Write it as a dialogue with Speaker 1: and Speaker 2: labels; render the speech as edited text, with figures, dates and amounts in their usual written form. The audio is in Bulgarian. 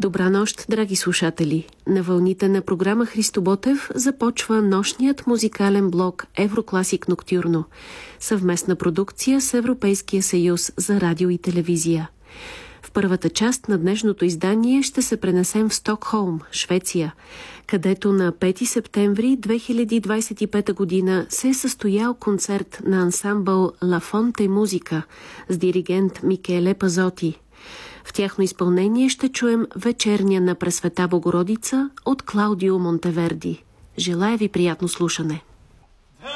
Speaker 1: Добра нощ, драги слушатели! На вълните на програма Христо Ботев започва нощният музикален блок Еврокласик Ноктюрно, съвместна продукция с Европейския съюз за радио и телевизия. В първата част на днешното издание ще се пренесем в Стокхолм, Швеция, където на 5 септември 2025 година се е състоял концерт на ансамбъл La Fonte Musica с диригент Микеле Пазоти. В тяхно изпълнение ще чуем вечерния на Пресвета Богородица от Клаудио Монтеверди. Желая ви приятно слушане!